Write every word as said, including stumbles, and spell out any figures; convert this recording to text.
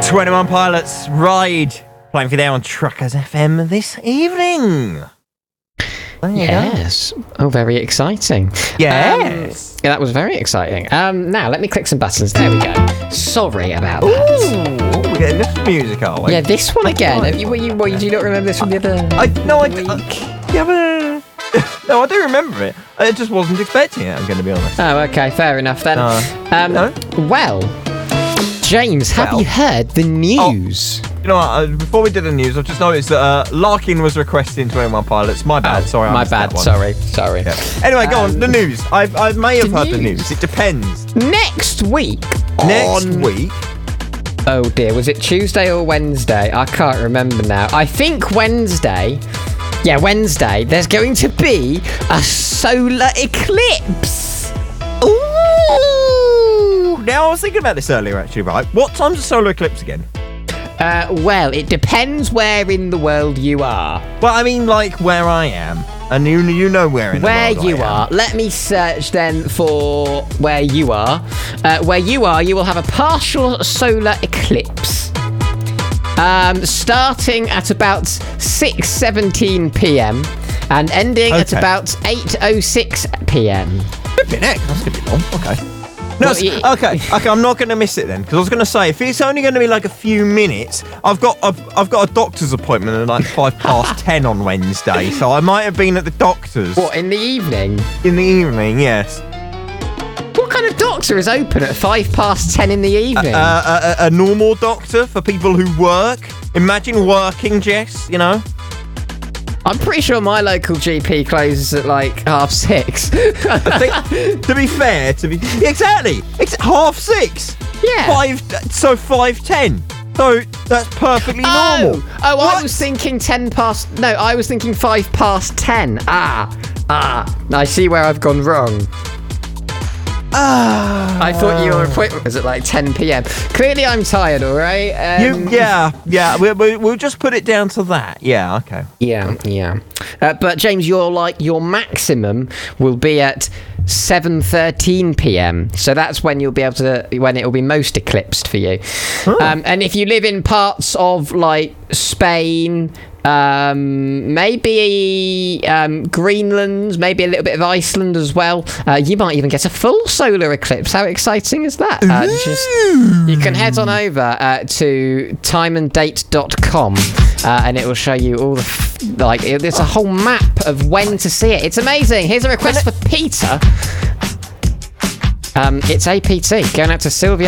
twenty-one Pilots Ride, playing for you there on Truckers F M this evening. There you Yes. Go. Oh, very exciting. Yes. Um, yeah, that was very exciting. Um, now, let me click some buttons. There we go. Sorry about Ooh, that. we're getting this music, are we? Yeah, this one again. Have you, were you, were you, do you not remember this from the other I, no, I, week? I, yeah, but... No, I do remember it. I just wasn't expecting it, I'm going to be honest. Oh, okay. Fair enough then. No. Um, No? Well, James, have Well. you heard the news? Oh, you know what, uh, before we did the news, I've just noticed that uh, Larkin was requesting twenty-one Pilots. My bad, Oh, sorry. I my missed bad. that one. Sorry. Sorry. Yeah. Anyway, go Um, on, the news. I I may have the heard the news. news. It depends. Next week. Next on- week... Oh dear, was it Tuesday or Wednesday? I can't remember now. I think Wednesday. Yeah, Wednesday. There's going to be a solar eclipse. Ooh! Now, I was thinking about this earlier, actually, right? What time's the solar eclipse again? Uh, well, it depends where in the world you are. Well, I mean, like, where I am. And you, you know where in Where the world you I am. are. Let me search then for where you are. Uh, where you are, you will have a partial solar eclipse. Um, starting at about six seventeen p.m. and ending at Okay. about eight oh six p.m. Could be next. That's going to be long. Okay. No, Well, it's- y- okay, okay, I'm not going to miss it then, because I was going to say, if it's only going to be like a few minutes, I've got I've, I've got a doctor's appointment at like five past ten on Wednesday, so I might have been at the doctor's What, in the evening? in the evening, yes. What kind of doctor is open at five past ten in the evening? Uh, a, a, a normal doctor for people who work. Imagine working, Jess, you know? I'm pretty sure my local G P closes at like half six. I think, to be fair, to be exactly, it's half six. Yeah. Five, so five ten. So that's perfectly normal. Oh, oh I What? was thinking ten past. No, I was thinking five past ten. Ah, ah. I see where I've gone wrong. Ah. I thought your appointment was at like ten p.m. Clearly, I'm tired. All right. Um, You, yeah, yeah. We, we, we'll just put it down to that. Yeah, okay. Yeah, yeah. Uh, but James, your like your maximum will be at seven thirteen p.m. So that's when you'll be able to when it will be most eclipsed for you. Oh. Um, and if you live in parts of like Spain, um, maybe um, Greenland, maybe a little bit of Iceland as well, uh, you might even get a full solar eclipse. How exciting is that? Uh, just, you can head on over uh, to time and date dot com uh, and it will show you all the f- like it, there's a whole map of when to see it. It's amazing. Here's a request for Peter. Um, it's A P T going out to Sylvia